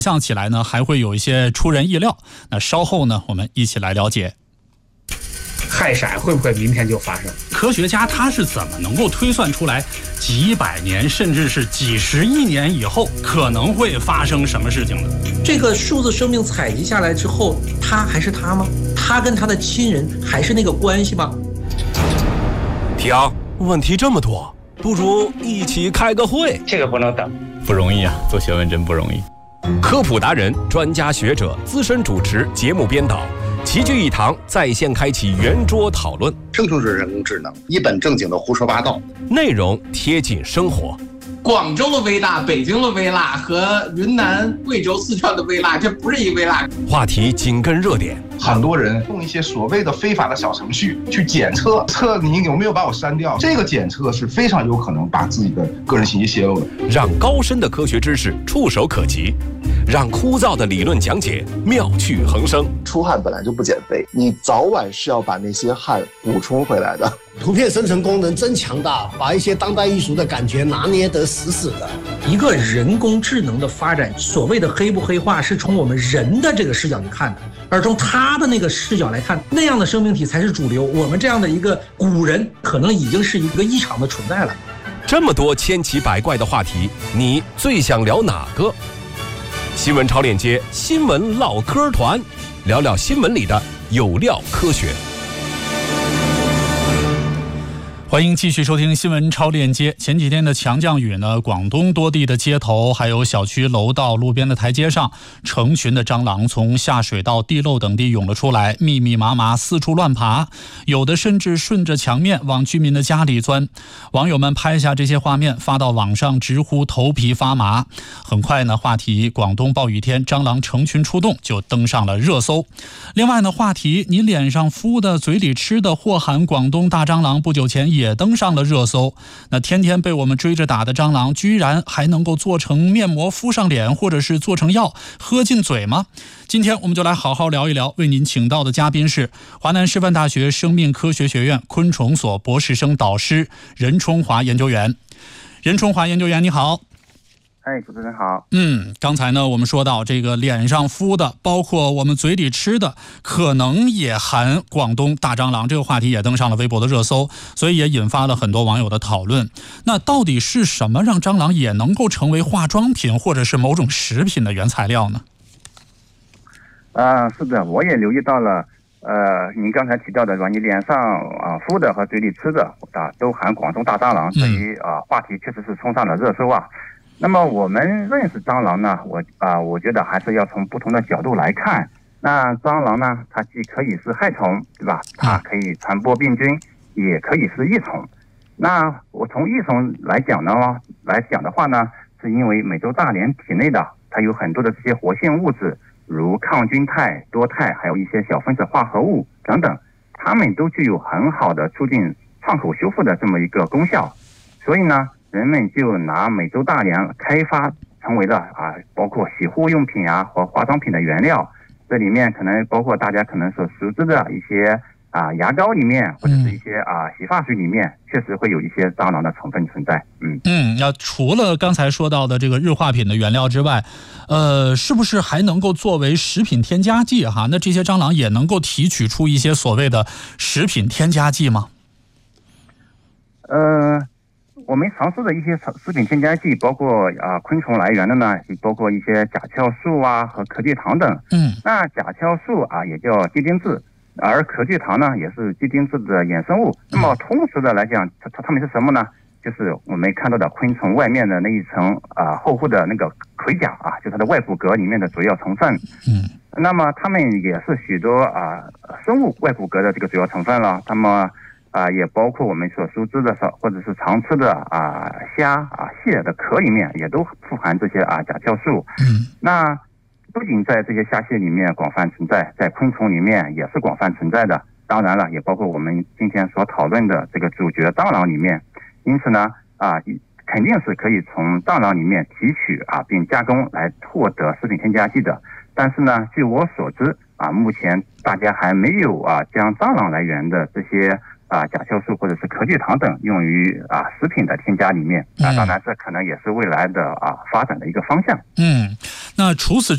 想起来呢，还会有一些出人意料。那稍后呢，我们一起来了解。 氦闪会不会明天就发生？ 科学家他是怎么能够推算出来几百年甚至是几十亿年以后可能会发生什么事情呢？ 这个数字生命采集下来之后，他还是他吗？他跟他的亲人还是那个关系吗？ 停，问题这么多，不如一起开个会。 这个不能等， 不容易啊，做学问真不容易。 科普达人、专家学者、资深主持、节目编导齐聚一堂，在线开启圆桌讨论。 生成式人工智能一本正经的胡说八道， 内容贴近生活。 广州的微辣、北京的微辣和云南、贵州、四川的微辣，这不是一微辣。 话题紧跟热点， 很多人用一些所谓的非法的小程序去检测你有没有把我删掉，这个检测是非常有可能把自己的个人信息泄露的。 让高深的科学知识触手可及，让枯燥的理论讲解妙趣横生。 出汗本来就不减肥，你早晚是要把那些汗补充回来的。 图片生成功能真强大，把一些当代艺术的感觉拿捏得死死的。 一个人工智能的发展，所谓的黑不黑化，是从我们人的这个视角去看的，而从他的那个视角来看，那样的生命体才是主流。我们这样的一个古人，可能已经是一个异常的存在了。 这么多千奇百怪的话题，你最想聊哪个？新闻超链接，新闻唠嗑团，聊聊新闻里的有料科学。 欢迎继续收听新闻超链接。前几天的强降雨呢，广东多地的街头还有小区楼道路边的台阶上，成群的蟑螂从下水道、地漏等地涌了出来，密密麻麻四处乱爬，有的甚至顺着墙面往居民的家里钻。网友们拍下这些画面发到网上，直呼头皮发麻。很快呢，话题广东暴雨天蟑螂成群出动就登上了热搜。另外呢，话题你脸上敷的嘴里吃的祸喊广东大蟑螂不久前也登上了热搜。那天天被我们追着打的蟑螂，居然还能够做成面膜敷上脸，或者是做成药喝进嘴吗？今天我们就来好好聊一聊。为您请到的嘉宾是华南师范大学生命科学学院昆虫所博士生导师任冲华研究员。任冲华研究员，你好。 主持人好。 刚才呢我们说到这个脸上敷的，包括我们嘴里吃的，可能也含广东大蟑螂，这个话题也登上了微博的热搜，所以也引发了很多网友的讨论。那到底是什么让蟑螂也能够成为化妆品或者是某种食品的原材料呢？ 是的，我也留意到了。您刚才提到的，你脸上敷的和嘴里吃的都含广东大蟑螂，所以话题确实是冲上了热搜啊。那么我们认识蟑螂呢，我觉得还是要从不同的角度来看。那蟑螂呢，它既可以是害虫，对吧？它可以传播病菌，也可以是益虫。那我从益虫来讲的话呢，是因为美洲大蠊体内的它有很多的这些活性物质，如抗菌肽、多肽，还有一些小分子化合物等等，它们都具有很好的促进创口修复的这么一个功效。所以呢，人们就拿美洲大蠊开发成为了包括洗护用品和化妆品的原料。这里面可能包括大家可能所熟知的一些牙膏里面，或者是一些洗发水里面，确实会有一些蟑螂的成分存在。 那除了刚才说到的这个日化品的原料之外，是不是还能够作为食品添加剂哈？那这些蟑螂也能够提取出一些所谓的食品添加剂吗？ 我们尝试的一些食品添加剂，包括昆虫来源的呢，也包括一些甲壳素和壳聚糖等。那甲壳素也叫鸡丁质，而壳聚糖呢也是鸡丁质的衍生物。那么同时的来讲，它们是什么呢？就是我们看到的昆虫外面的那一层厚厚的那个盔甲就是它的外骨骼里面的主要成分。那么它们也是许多生物外骨骼的这个主要成分了。那么也包括我们所熟知的或者是常吃的虾蟹的壳里面也都富含这些甲壳素。那不仅在这些虾蟹里面广泛存在，在昆虫里面也是广泛存在的。当然了，也包括我们今天所讨论的这个主角蟑螂里面。因此呢肯定是可以从蟑螂里面提取并加工来获得食品添加剂的。但是呢，据我所知目前大家还没有将蟑螂来源的这些甲壳素或者是壳聚糖等用于食品的添加里面。当然这可能也是未来的发展的一个方向。 那除此